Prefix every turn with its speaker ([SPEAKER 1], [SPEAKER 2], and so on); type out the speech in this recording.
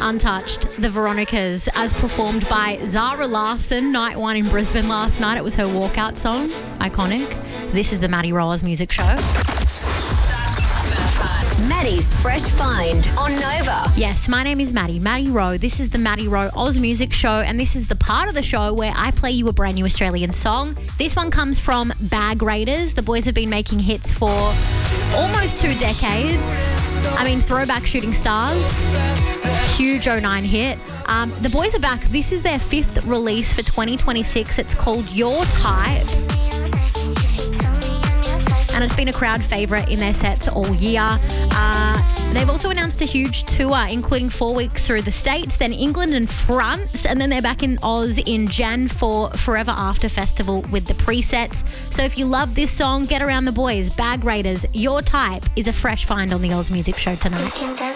[SPEAKER 1] Untouched, the Veronicas, as performed by Zara Larsson, night one in Brisbane last night. It was her walkout song. Iconic. This is the Maddie Rowe Oz Music Show.
[SPEAKER 2] Maddie's Fresh Find on Nova.
[SPEAKER 1] Yes, my name is Maddie Rowe. This is the Maddie Rowe Oz Music Show, and this is the part of the show where I play you a brand new Australian song. This one comes from Bag Raiders. The boys have been making hits for almost 2 decades. I mean, throwback Shooting Stars. Huge 09 hit. The boys are back. This is their 5th release for 2026. It's called Your Type. And it's been a crowd favourite in their sets all year. They've also announced a huge tour, including 4 weeks through the States, then England and France, and then they're back in Oz in Jan for Forever After Festival with the presets. So if you love this song, get around the boys. Bag Raiders, Your Type is a fresh find on the Oz Music Show tonight.